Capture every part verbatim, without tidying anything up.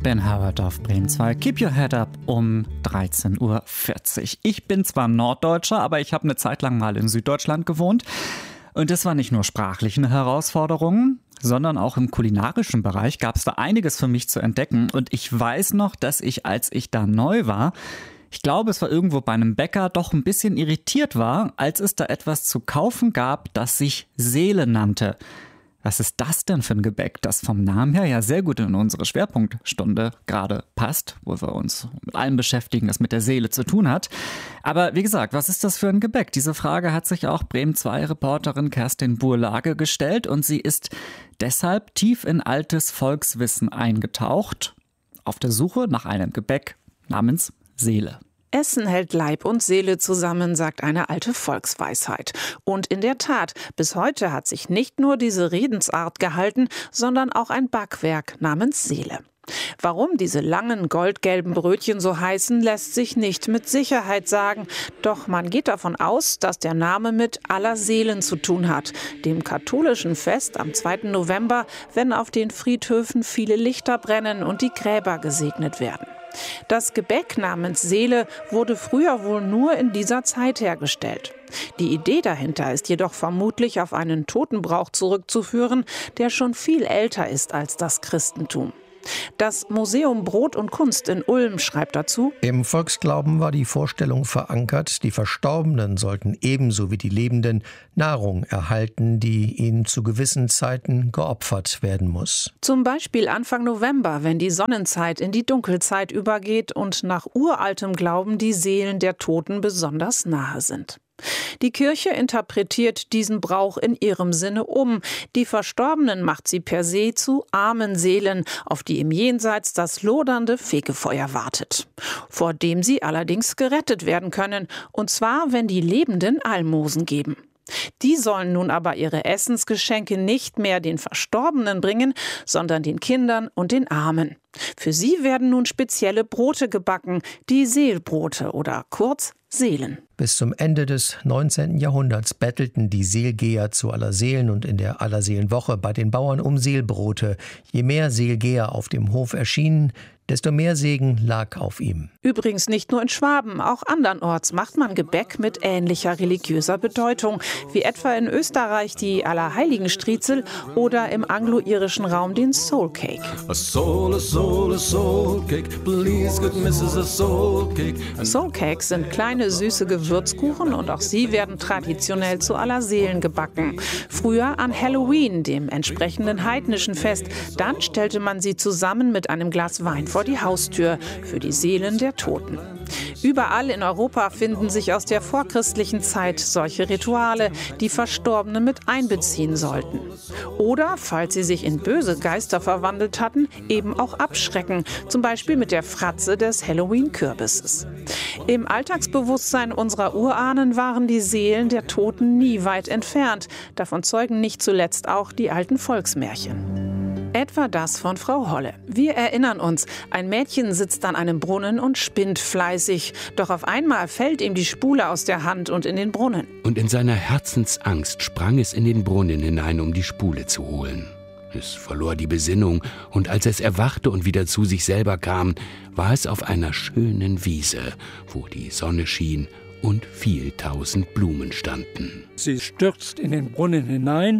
Ben Howard auf Bremen zwei. Keep your head up um dreizehn Uhr vierzig. Ich bin zwar Norddeutscher, aber ich habe eine Zeit lang mal in Süddeutschland gewohnt. Und das war nicht nur sprachlich eine Herausforderung, sondern auch im kulinarischen Bereich gab es da einiges für mich zu entdecken. Und ich weiß noch, dass ich, als ich da neu war, ich glaube, es war irgendwo bei einem Bäcker, doch ein bisschen irritiert war, als es da etwas zu kaufen gab, das sich Seele nannte. Was ist das denn für ein Gebäck, das vom Namen her ja sehr gut in unsere Schwerpunktstunde gerade passt, wo wir uns mit allem beschäftigen, das mit der Seele zu tun hat. Aber wie gesagt, was ist das für ein Gebäck? Diese Frage hat sich auch Bremen zwei Reporterin Kerstin Burlage gestellt und sie ist deshalb tief in altes Volkswissen eingetaucht, auf der Suche nach einem Gebäck namens Seele. Essen hält Leib und Seele zusammen, sagt eine alte Volksweisheit. Und in der Tat, bis heute hat sich nicht nur diese Redensart gehalten, sondern auch ein Backwerk namens Seele. Warum diese langen goldgelben Brötchen so heißen, lässt sich nicht mit Sicherheit sagen. Doch man geht davon aus, dass der Name mit Allerseelen zu tun hat, dem katholischen Fest am zweiten November, wenn auf den Friedhöfen viele Lichter brennen und die Gräber gesegnet werden. Das Gebäck namens Seele wurde früher wohl nur in dieser Zeit hergestellt. Die Idee dahinter ist jedoch vermutlich auf einen Totenbrauch zurückzuführen, der schon viel älter ist als das Christentum. Das Museum Brot und Kunst in Ulm schreibt dazu: Im Volksglauben war die Vorstellung verankert, die Verstorbenen sollten ebenso wie die Lebenden Nahrung erhalten, die ihnen zu gewissen Zeiten geopfert werden muss. Zum Beispiel Anfang November, wenn die Sonnenzeit in die Dunkelzeit übergeht und nach uraltem Glauben die Seelen der Toten besonders nahe sind. Die Kirche interpretiert diesen Brauch in ihrem Sinne um. Die Verstorbenen macht sie per se zu armen Seelen, auf die im Jenseits das lodernde Fegefeuer wartet, vor dem sie allerdings gerettet werden können, und zwar, wenn die Lebenden Almosen geben. Die sollen nun aber ihre Essensgeschenke nicht mehr den Verstorbenen bringen, sondern den Kindern und den Armen. Für sie werden nun spezielle Brote gebacken, die Seelbrote oder kurz Seelen. Bis zum Ende des neunzehnten Jahrhunderts bettelten die Seelgeher zu Allerseelen und in der Allerseelenwoche bei den Bauern um Seelbrote. Je mehr Seelgeher auf dem Hof erschienen, desto mehr Segen lag auf ihm. Übrigens nicht nur in Schwaben, auch andernorts macht man Gebäck mit ähnlicher religiöser Bedeutung, wie etwa in Österreich die Allerheiligenstriezel oder im anglo-irischen Raum den Soul Cake. A soul, a soul, a soul cake, please good missus a soul cake. Soul Cakes sind kleine süße Gewürzkuchen und auch sie werden traditionell zu Allerseelen gebacken. Früher an Halloween, dem entsprechenden heidnischen Fest, dann stellte man sie zusammen mit einem Glas Wein vor die Haustür für die Seelen der Toten. Überall in Europa finden sich aus der vorchristlichen Zeit solche Rituale, die Verstorbene mit einbeziehen sollten. Oder, falls sie sich in böse Geister verwandelt hatten, eben auch abschrecken, zum Beispiel mit der Fratze des Halloween-Kürbisses. Im Alltagsbewusstsein unserer Urahnen waren die Seelen der Toten nie weit entfernt. Davon zeugen nicht zuletzt auch die alten Volksmärchen. Etwa das von Frau Holle. Wir erinnern uns, ein Mädchen sitzt an einem Brunnen und spinnt fleißig. Doch auf einmal fällt ihm die Spule aus der Hand und in den Brunnen. Und in seiner Herzensangst sprang es in den Brunnen hinein, um die Spule zu holen. Es verlor die Besinnung, und als es erwachte und wieder zu sich selber kam, war es auf einer schönen Wiese, wo die Sonne schien und viel tausend Blumen standen. Sie stürzt in den Brunnen hinein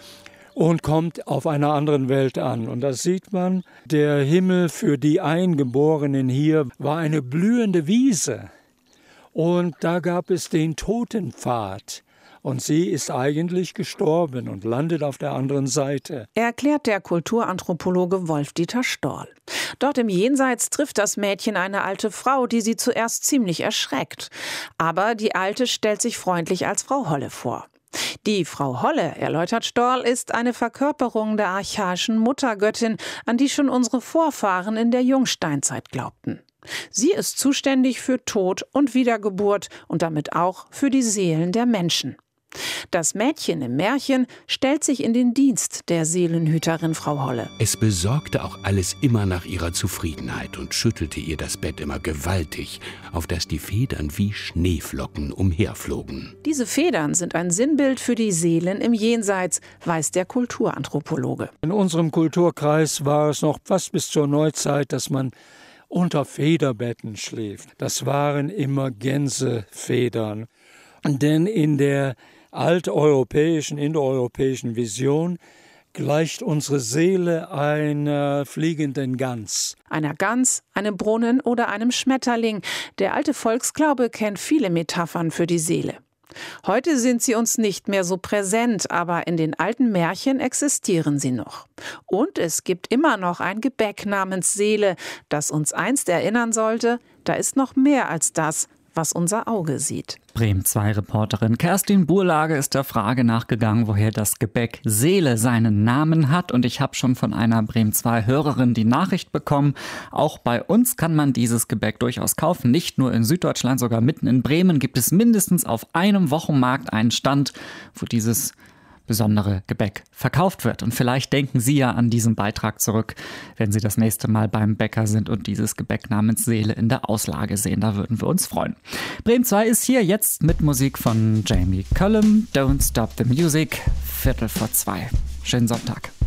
und kommt auf einer anderen Welt an. Und das sieht man, der Himmel für die Eingeborenen hier war eine blühende Wiese. Und da gab es den Totenpfad. Und sie ist eigentlich gestorben und landet auf der anderen Seite. Erklärt der Kulturanthropologe Wolf-Dieter Storl. Dort im Jenseits trifft das Mädchen eine alte Frau, die sie zuerst ziemlich erschreckt. Aber die Alte stellt sich freundlich als Frau Holle vor. Die Frau Holle, erläutert Storl, ist eine Verkörperung der archaischen Muttergöttin, an die schon unsere Vorfahren in der Jungsteinzeit glaubten. Sie ist zuständig für Tod und Wiedergeburt und damit auch für die Seelen der Menschen. Das Mädchen im Märchen stellt sich in den Dienst der Seelenhüterin Frau Holle. Es besorgte auch alles immer nach ihrer Zufriedenheit und schüttelte ihr das Bett immer gewaltig, auf dass die Federn wie Schneeflocken umherflogen. Diese Federn sind ein Sinnbild für die Seelen im Jenseits, weiß der Kulturanthropologe. In unserem Kulturkreis war es noch fast bis zur Neuzeit, dass man unter Federbetten schläft. Das waren immer Gänsefedern. Denn in der alteuropäischen, indoeuropäischen Vision gleicht unsere Seele einer fliegenden Gans. Einer Gans, einem Brunnen oder einem Schmetterling. Der alte Volksglaube kennt viele Metaphern für die Seele. Heute sind sie uns nicht mehr so präsent, aber in den alten Märchen existieren sie noch. Und es gibt immer noch ein Gebäck namens Seele, das uns einst erinnern sollte, da ist noch mehr als das, was unser Auge sieht. Bremen zwei Reporterin Kerstin Burlage ist der Frage nachgegangen, woher das Gebäck Seele seinen Namen hat. Und ich habe schon von einer Bremen zwei Hörerin die Nachricht bekommen, auch bei uns kann man dieses Gebäck durchaus kaufen. Nicht nur in Süddeutschland, sogar mitten in Bremen gibt es mindestens auf einem Wochenmarkt einen Stand, wo dieses besondere Gebäck verkauft wird. Und vielleicht denken Sie ja an diesen Beitrag zurück, wenn Sie das nächste Mal beim Bäcker sind und dieses Gebäck namens Seele in der Auslage sehen. Da würden wir uns freuen. Bremen zwei ist hier jetzt mit Musik von Jamie Cullum. Don't Stop the Music. Viertel vor zwei. Schönen Sonntag.